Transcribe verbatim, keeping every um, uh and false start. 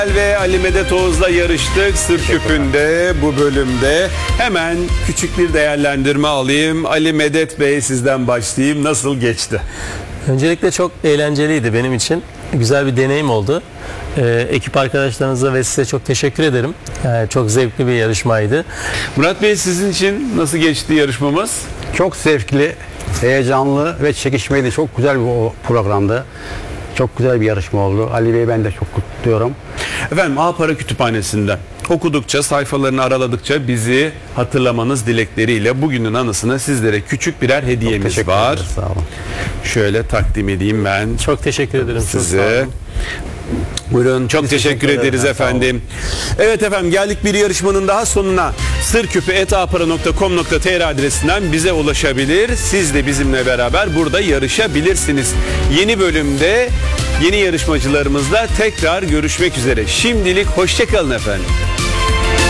Ve Ali Medet Oğuz'la yarıştık Sır Küpü'nde bu bölümde. Hemen küçük bir değerlendirme alayım. Ali Medet Bey, sizden başlayayım. Nasıl geçti? Öncelikle çok eğlenceliydi benim için. Güzel bir deneyim oldu. Ee, ekip arkadaşlarınıza ve size çok teşekkür ederim. Yani çok zevkli bir yarışmaydı. Murat Bey, sizin için nasıl geçti yarışmamız? Çok zevkli, heyecanlı ve çekişmeli. Çok güzel bir programdı. Çok güzel bir yarışma oldu. Ali Bey'i ben de çok kutluyorum. Efendim, A Para Kütüphanesi'nden okudukça, sayfalarını araladıkça bizi hatırlamanız dilekleriyle bugünün anısına sizlere küçük birer hediyemiz Teşekkür var. ederiz, sağ olun. Şöyle takdim edeyim ben Çok teşekkür ederim. Çok sağ size. olun. Buyurun, çok Biz teşekkür, teşekkür ederiz ederiz, sağ olun. efendim. Evet efendim, geldik bir yarışmanın daha sonuna. sırküpü et a para nokta com nokta t r adresinden bize ulaşabilir. Siz de bizimle beraber burada yarışabilirsiniz. Yeni bölümde yeni yarışmacılarımızla tekrar görüşmek üzere. Şimdilik hoşça kalın efendim.